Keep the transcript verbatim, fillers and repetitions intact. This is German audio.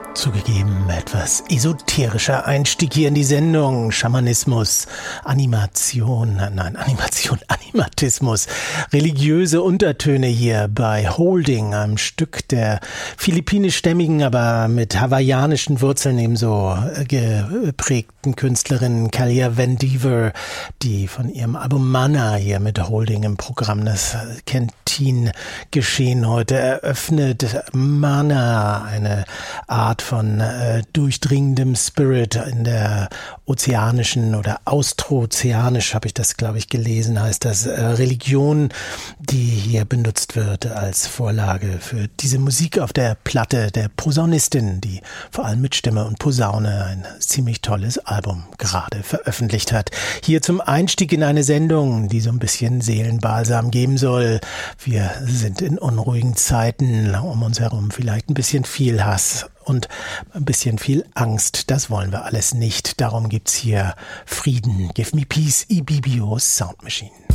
Zugegeben, etwas esoterischer Einstieg hier in die Sendung. Schamanismus, Animation, nein, Animation, Animatismus, religiöse Untertöne hier bei Holding, einem Stück der philippinischstämmigen, aber mit hawaiianischen Wurzeln ebenso geprägten Künstlerin Kalia Vandever, die von ihrem Album Mana hier mit Holding im Programm das Canteen-Geschehen heute eröffnet. Mana, eine Art von äh, durchdringendem Spirit in der ozeanischen oder austrozeanisch, habe ich das, glaube ich, gelesen, heißt das äh, Religion, die hier benutzt wird als Vorlage für diese Musik auf der Platte der Posaunistin, die vor allem mit Stimme und Posaune ein ziemlich tolles Album gerade veröffentlicht hat. Hier zum Einstieg in eine Sendung, die so ein bisschen Seelenbalsam geben soll. Wir sind in unruhigen Zeiten, um uns herum vielleicht ein bisschen viel Hass und ein bisschen viel Angst. Das wollen wir alles nicht. Darum gibt's hier Frieden. Give me peace, Ibibio Sound Machine.